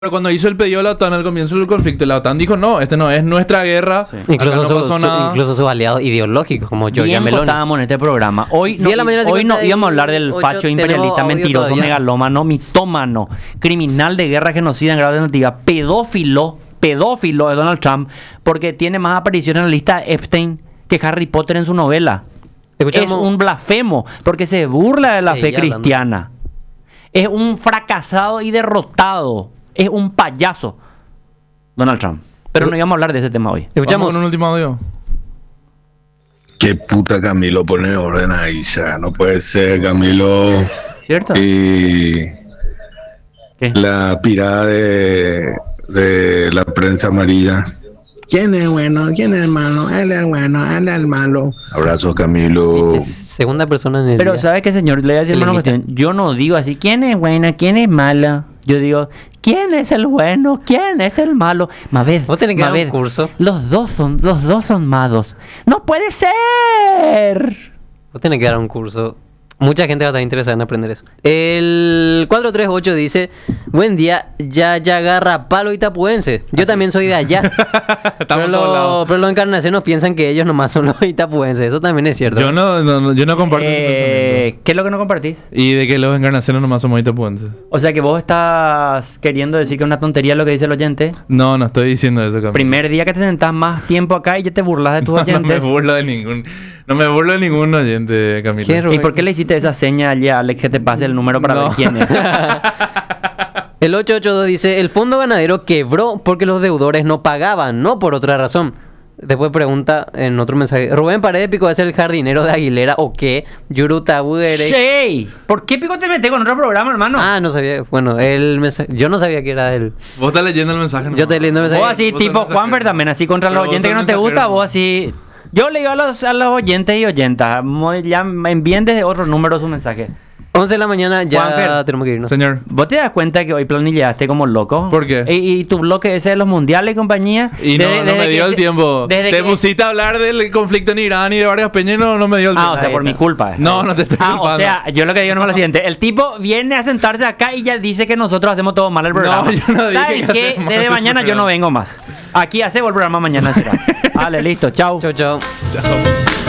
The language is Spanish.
Pero cuando hizo el pedido de la OTAN al comienzo del conflicto, la OTAN dijo, no, este no es nuestra guerra. Sí. Acá Incluso, no pasó nada. incluso sus aliados ideológicos, como Giorgia Bien Meloni. estábamos en este programa. Hoy no, 10 de la mañana, hoy no íbamos a hablar del 58, facho imperialista, tenemos audio mentiroso, todavía. megalómano, mitómano, criminal de guerra, genocida en grado de tentativa, pedófilo de Donald Trump, porque tiene más apariciones en la lista de Epstein que Harry Potter en su novela. Escuchamos- Es un blasfemo, porque se burla de la Sí, fe ya hablando. cristiana. Es un fracasado y derrotado. Es un payaso, Donald Trump. Pero no íbamos a hablar de ese tema hoy. Escuchamos. Vamos con un último audio. Qué puta Camilo pone orden ahí, ya. No puede ser, Camilo. ¿Cierto? Y ¿Qué? la pirada de la prensa amarilla. ¿Quién es bueno? ¿Quién es malo? Él es bueno, él es malo. Abrazos, Camilo. Es segunda persona en el Pero día. ¿sabe qué, señor? Le voy a decir Se una limita. cuestión. Yo no digo así, ¿quién es buena? ¿Quién es mala? Yo digo, ¿quién es el bueno? ¿Quién es el malo? Maved, Vos tenés que dar un Maved, curso. Los dos son malos. ¡No puede ser! Vos tenés que dar un curso. Mucha gente va a estar interesada en aprender eso. El 438 dice: buen día, ya agarra palo itapuense. Yo también soy de allá. Estamos en todos lados. pero los encarnacionos piensan que ellos nomás son los itapuenses. Eso también es cierto. Yo no comparto ese pensamiento. ¿Qué es lo que no compartís? Y de que los encarnaciones nomás somos itapuenses. O sea que vos estás queriendo decir que es una tontería lo que dice el oyente. No estoy diciendo eso, Camilo. Primer día que te sentás más tiempo acá y ya te burlas de tus No me oyentes. burlo de ningún... No me burlo de ningún oyente, Camilo. ¿Qué, Rubén? ¿Y por qué le hiciste esa seña allá, Alex, que te pase el número para No. ver quién es? El 882 dice: el fondo ganadero quebró porque los deudores no pagaban, no por otra razón. Después pregunta en otro mensaje: Rubén Paredes Pico es el jardinero de Aguilera o qué? Yurutabuere. ¡Shey! ¿Por qué pico te metes con otro programa, hermano? Ah, no sabía. Bueno, el mensaje. Yo no sabía que era él. Vos estás leyendo el mensaje, ¿no? Yo estoy leyendo el mensaje. Vos así, Vos tipo sos mensajero. Juanfer también, así contra Pero los vos oyentes que sos no te gusta, mensajero. vos así... Yo le digo a los oyentes y oyentas, ya envíen desde otro número su mensaje. 11 de la mañana, ya Juanfer. tenemos que irnos. Señor. ¿Vos te das cuenta que hoy planillaste como loco? ¿Por qué? Y tu bloque ese de los mundiales y compañía... Y no me dio el tiempo. Desde Te que... pusiste a hablar del conflicto en Irán y de varias peñas y no me dio el tiempo. Ah, o sea, por mi culpa. No te estoy Ah, culpando. o sea, yo lo que digo no es lo siguiente. El tipo viene a sentarse acá y ya dice que nosotros hacemos todo mal el programa. No, yo no dije ¿Saben que qué? hacemos mal Desde el mañana yo programa. no vengo más. Aquí hacemos el programa, mañana será. Vale, listo. Chao. Chau, chau. Chao.